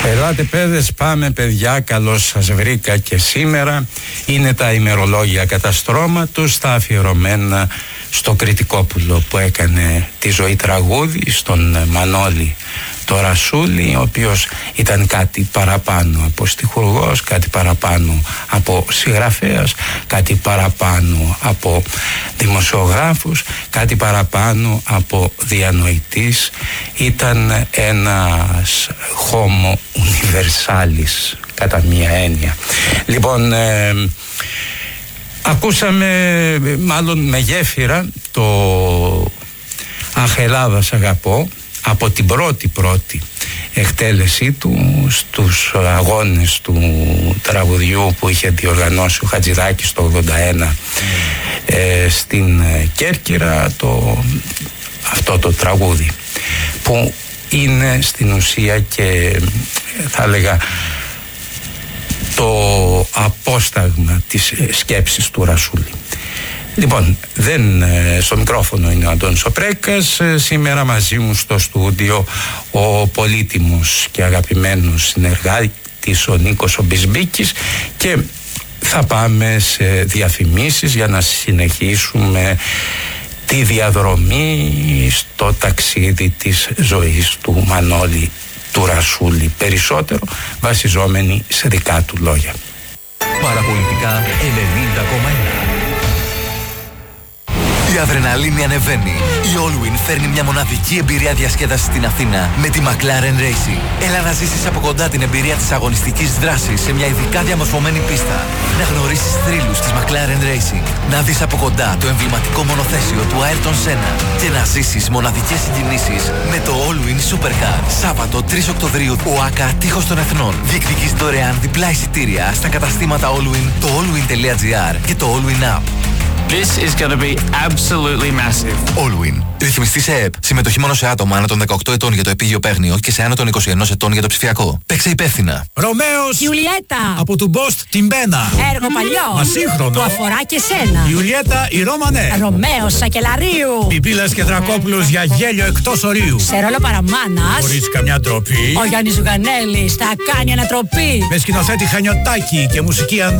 Ελάτε παιδες, πάμε παιδιά, καλώς σας βρήκα και σήμερα. Είναι τα ημερολόγια καταστρώματος, τα αφιερωμένα στο Κρητικόπουλο που έκανε τη ζωή τραγούδι, στον Μανώλη το Ρασούλη, ο οποίος ήταν κάτι παραπάνω από στιχουργός, κάτι παραπάνω από συγγραφέας, κάτι παραπάνω από δημοσιογράφος, κάτι παραπάνω από διανοητής. Ήταν ένας homo universalis κατά μία έννοια. Λοιπόν, ακούσαμε μάλλον με γέφυρα το «Αχ Ελλάδα σ' αγαπώ» από την πρώτη εκτέλεσή του στους αγώνες του τραγουδιού που είχε διοργανώσει ο Χατζηδάκης το 81 στην Κέρκυρα, αυτό το τραγούδι που είναι στην ουσία και θα έλεγα το απόσταγμα της σκέψης του Ρασούλη. Λοιπόν, στο μικρόφωνο είναι ο Αντώνης ο Πρέκας. Σήμερα μαζί μου στο στούντιο ο πολύτιμος και αγαπημένος συνεργάτης ο Νίκος ο Μπισμπίκης, και θα πάμε σε διαφημίσεις για να συνεχίσουμε τη διαδρομή στο ταξίδι της ζωής του Μανώλη του Ρασούλη, περισσότερο βασιζόμενοι σε δικά του λόγια. Παραπολιτικά 90,1. Η αδρεναλίνη ανεβαίνει. Η Allwyn φέρνει μια μοναδική εμπειρία διασκέδασης στην Αθήνα με τη McLaren Racing. Έλα να ζήσεις από κοντά την εμπειρία της αγωνιστικής δράσης σε μια ειδικά διαμορφωμένη πίστα. Να γνωρίσεις θρύλους της McLaren Racing. Να δεις από κοντά το εμβληματικό μονοθέσιο του Ayrton Senna. Και να ζήσεις μοναδικές συγκινήσεις με το Allwyn Supercar. Σάββατο 3 Οκτωβρίου, ο ΆΚΑ Τείχος των Εθνών. Διεκδικείς δωρεάν διπλά εισιτήρια στα καταστήματα Allwyn, το allwyn.gr και το Allwyn App. This is going to be absolutely massive. Allwyn. Ρυθμιστή σε ΕΕΠ. Συμμετοχή μόνο σε άτομα άνω των 18 ετών για το επίγειο παίγνιο και σε άνω των 21 ετών για το ψηφιακό. Παίξε υπεύθυνα. Ρωμαίος Γιουλιέτα. από του Μπόστ την Μπένα. Έργο παλιό. Μα σύγχρονο. Που αφορά και σένα. Γιουλιέτα η Ρώμανε. Ρωμαίος Σακελαρίου. Πιπίλας και Δρακόπουλος για γέλιο εκτός ορίου. Σε ρόλο παραμάνας. Χωρίς καμιά ντροπή. Ο Γιάννης Ζουγανέλης θα κάνει ανατροπή. Με σκηνοθέτη Χανιωτάκη και μουσική